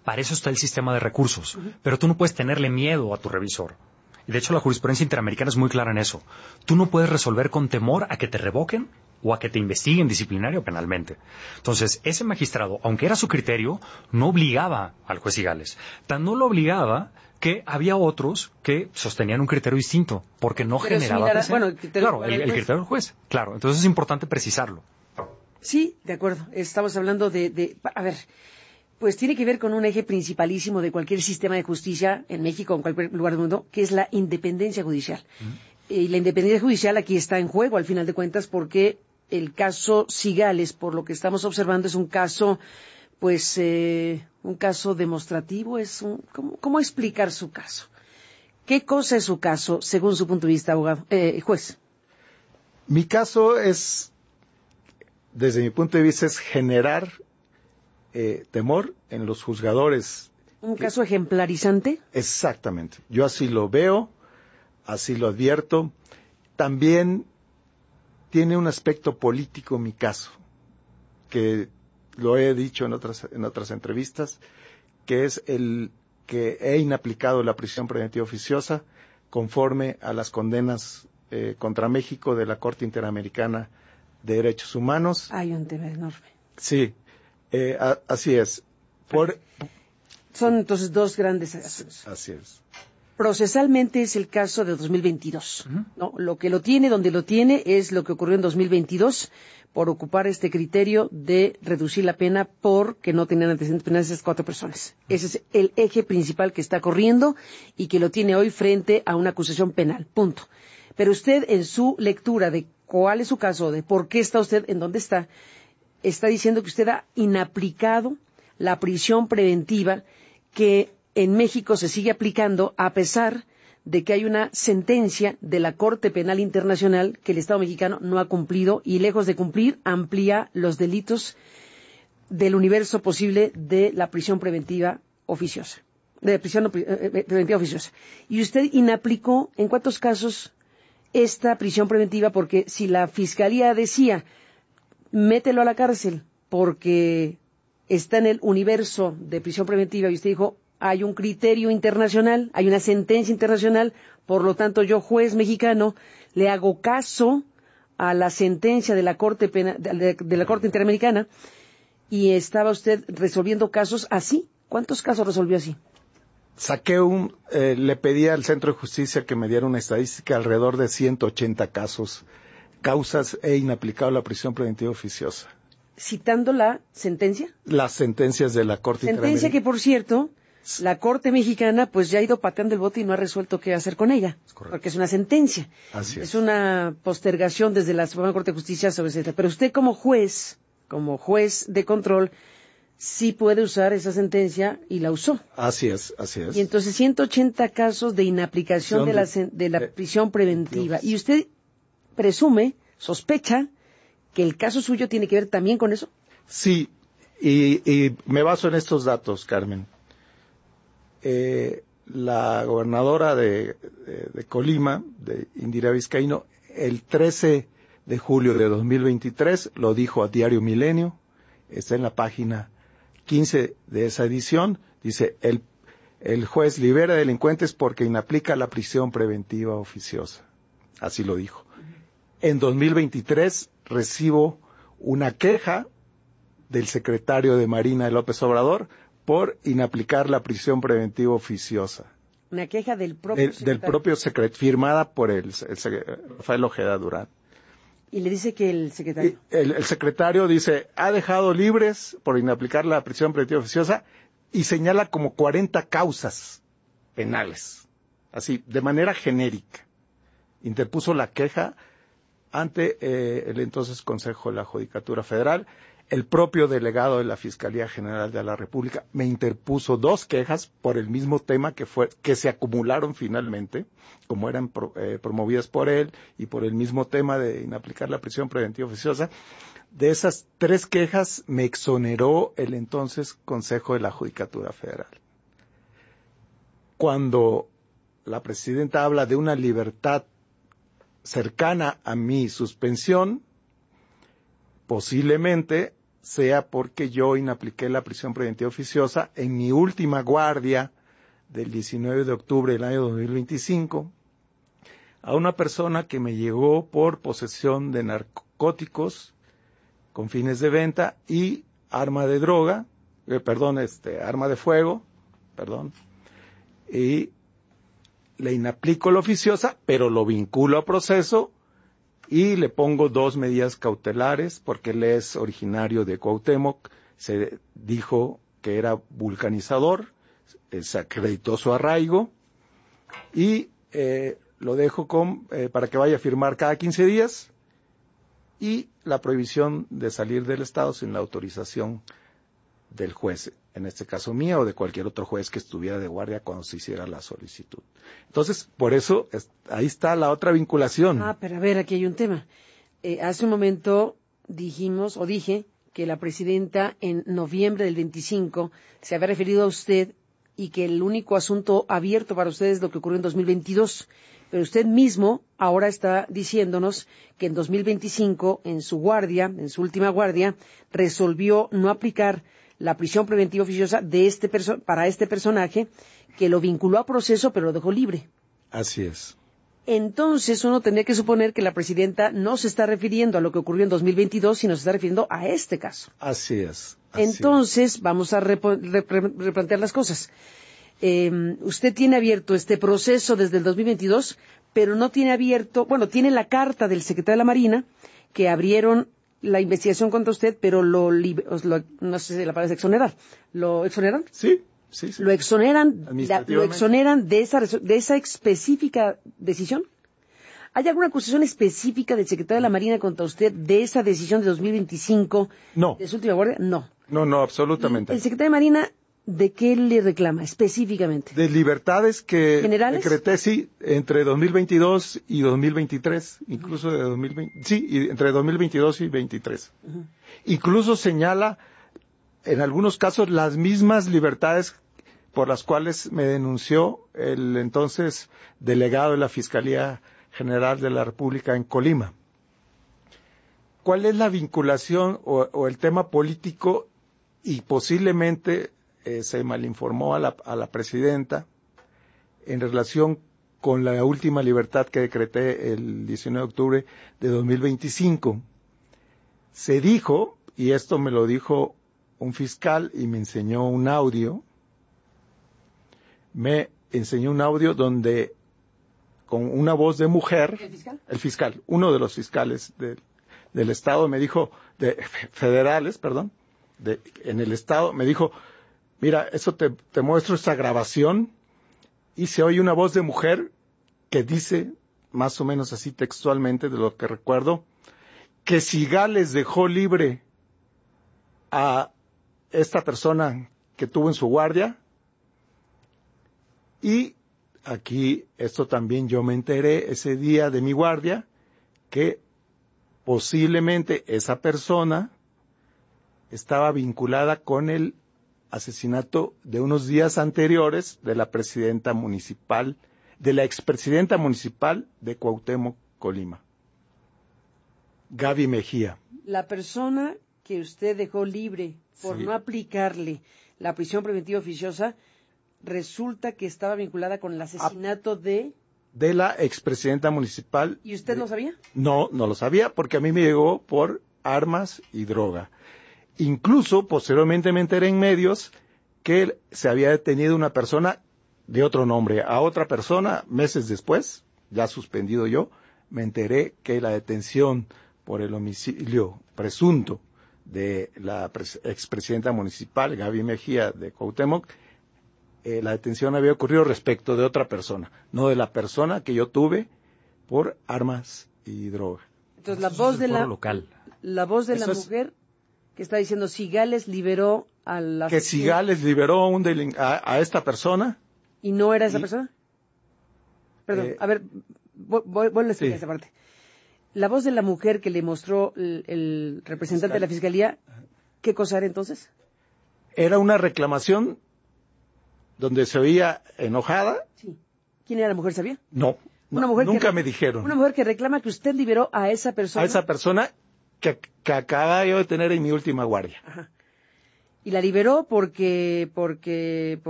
Para eso está el sistema de recursos. Pero tú no puedes tenerle miedo a tu revisor. Y de hecho la jurisprudencia interamericana es muy clara en eso. Tú no puedes resolver con temor a que te revoquen o a que te investiguen disciplinario o penalmente. Entonces, ese magistrado, aunque era su criterio, no obligaba al juez Cigales. Tan no lo obligaba que había otros que sostenían un criterio distinto, porque no pero generaba similar precedente. el criterio, el criterio del juez. Claro, entonces es importante precisarlo. Sí, de acuerdo. Estamos hablando a ver, pues tiene que ver con un eje principalísimo de cualquier sistema de justicia en México o en cualquier lugar del mundo, que es la independencia judicial. Y la independencia judicial aquí está en juego, al final de cuentas, porque el caso Cigales, por lo que estamos observando, es un caso, pues, un caso demostrativo. ¿Cómo explicar su caso? ¿Qué cosa es su caso, según su punto de vista, abogado, juez? Mi caso es, desde mi punto de vista, es generar temor en los juzgadores. ¿Un caso ejemplarizante? Exactamente. Yo así lo veo, así lo advierto. También tiene un aspecto político mi caso, que lo he dicho en otras entrevistas, que es el que he inaplicado la prisión preventiva oficiosa conforme a las condenas contra México de la Corte Interamericana de Derechos Humanos. Hay un tema enorme. Sí, así es. Son entonces dos grandes asuntos. Así es. Procesalmente es el caso de 2022. ¿No? Lo que lo tiene, donde lo tiene, es lo que ocurrió en 2022 por ocupar este criterio de reducir la pena porque no tenían antecedentes penales esas 4 personas. Ese es el eje principal que está corriendo y que lo tiene hoy frente a una acusación penal. Punto. Pero usted, en su lectura de cuál es su caso, de por qué está usted en donde está diciendo que usted ha inaplicado la prisión preventiva que en México se sigue aplicando a pesar de que hay una sentencia de la Corte Penal Internacional que el Estado mexicano no ha cumplido y, lejos de cumplir, amplía los delitos del universo posible de la prisión preventiva oficiosa. Preventiva oficiosa. Y usted inaplicó, ¿en cuántos casos esta prisión preventiva? Porque si la Fiscalía decía, mételo a la cárcel porque está en el universo de prisión preventiva, y usted dijo, hay un criterio internacional, hay una sentencia internacional, por lo tanto yo, juez mexicano, le hago caso a la sentencia de la Corte de la Corte Interamericana, y estaba usted resolviendo casos así. ¿Cuántos casos resolvió así? Le pedí al Centro de Justicia que me diera una estadística alrededor de 180 causas he inaplicado la prisión preventiva oficiosa. ¿Citando la sentencia? Las sentencias de la Corte Interamericana. Sentencia que, por cierto, la Corte mexicana pues ya ha ido pateando el bote y no ha resuelto qué hacer con ella, porque es una sentencia. Así es. Es una postergación desde la Suprema Corte de Justicia sobre ese tema. Pero usted como juez de control, sí puede usar esa sentencia y la usó. Así es, así es. Y entonces 180 casos de inaplicación de la prisión preventiva. ¿Y usted presume, sospecha, que el caso suyo tiene que ver también con eso? Sí, y me baso en estos datos, Carmen. La gobernadora de Colima, de Indira Vizcaíno, el 13 de julio de 2023 lo dijo a Diario Milenio, está en la página 15 de esa edición, dice, el juez libera delincuentes porque inaplica la prisión preventiva oficiosa. Así lo dijo. En 2023 recibo una queja del secretario de Marina de López Obrador por inaplicar la prisión preventiva oficiosa. Una queja del propio secretario. Firmada por el Rafael Ojeda Durán. Y le dice que el secretario. El secretario dice, ha dejado libres por inaplicar la prisión preventiva oficiosa y señala como 40 causas penales. Así, de manera genérica. Interpuso la queja ante el entonces Consejo de la Judicatura Federal. El propio delegado de la Fiscalía General de la República me interpuso 2 quejas por el mismo tema que se acumularon finalmente, como eran promovidas por él y por el mismo tema de inaplicar la prisión preventiva oficiosa. De esas 3 quejas me exoneró el entonces Consejo de la Judicatura Federal. Cuando la presidenta habla de una libertad cercana a mi suspensión, posiblemente sea porque yo inapliqué la prisión preventiva oficiosa en mi última guardia del 19 de octubre del año 2025 a una persona que me llegó por posesión de narcóticos con fines de venta y arma de droga, arma de fuego, y le inaplico la oficiosa, pero lo vinculo a proceso y le pongo 2 medidas cautelares porque él es originario de Cuauhtémoc, se dijo que era vulcanizador, se acreditó su arraigo y lo dejo para que vaya a firmar cada 15 días y la prohibición de salir del estado sin la autorización del juez, en este caso mía o de cualquier otro juez que estuviera de guardia cuando se hiciera la solicitud. Entonces, por eso, ahí está la otra vinculación. Pero a ver, aquí hay un tema. Hace un momento dije que la presidenta en noviembre del 25 se había referido a usted y que el único asunto abierto para ustedes es lo que ocurrió en 2022. Pero usted mismo ahora está diciéndonos que en 2025, en su última guardia, resolvió no aplicar la prisión preventiva oficiosa para este personaje, que lo vinculó a proceso pero lo dejó libre. Así es. Entonces uno tendría que suponer que la presidenta no se está refiriendo a lo que ocurrió en 2022, sino se está refiriendo a este caso. Así es. Entonces vamos a replantear las cosas. Usted tiene abierto este proceso desde el 2022, pero no tiene abierto, tiene la carta del secretario de la Marina que abrieron la investigación contra usted, pero no sé si la palabra es exonerar. ¿Lo exoneran? Sí. ¿Lo exoneran de esa específica decisión? ¿Hay alguna acusación específica del secretario de la Marina contra usted de esa decisión de 2025? No. ¿De su última guardia? No. No, absolutamente. ¿El secretario de Marina de qué le reclama específicamente? De libertades que ¿generales? Decreté, sí, entre 2022 y 2023, incluso de 2020, sí, entre 2022 y 2023. Uh-huh. Incluso señala, en algunos casos, las mismas libertades por las cuales me denunció el entonces delegado de la Fiscalía General de la República en Colima. ¿Cuál es la vinculación o el tema político? Y posiblemente se malinformó a la presidenta en relación con la última libertad que decreté el 19 de octubre de 2025. Se dijo, y esto me lo dijo un fiscal y me enseñó un audio, donde con una voz de mujer, ¿el fiscal? Uno de los fiscales del Estado me dijo, federales, en el Estado, me dijo, mira, eso te muestro esta grabación, y se oye una voz de mujer que dice, más o menos así textualmente de lo que recuerdo, que si Gales dejó libre a esta persona que tuvo en su guardia, y aquí, esto también yo me enteré ese día de mi guardia, que posiblemente esa persona estaba vinculada con el asesinato de unos días anteriores de la expresidenta municipal de Cuauhtémoc, Colima, Gaby Mejía. La persona que usted dejó libre por no aplicarle la prisión preventiva oficiosa, resulta que estaba vinculada con el asesinato de la expresidenta municipal. ¿Y usted lo sabía? No lo sabía, porque a mí me llegó por armas y droga. Incluso, posteriormente me enteré en medios que se había detenido una persona de otro nombre. A otra persona, meses después, ya suspendido yo, me enteré que la detención por el homicidio presunto de la expresidenta municipal, Gaby Mejía, de Cuauhtémoc, la detención había ocurrido respecto de otra persona, no de la persona que yo tuve por armas y droga. Entonces, la voz de la mujer que está diciendo Cigales liberó a la... Que Cigales liberó a esta persona. ¿Y no era esa persona? Perdón, a ver, voy a explicar esa parte. La voz de la mujer que le mostró el representante de la Fiscalía, ¿qué cosa era entonces? Era una reclamación donde se oía enojada. Sí. ¿Quién era la mujer, sabía? No, nunca me dijeron. Una mujer que reclama que usted liberó a esa persona. A esa persona que acaba yo de tener en mi última guardia. Ajá. Y la liberó porque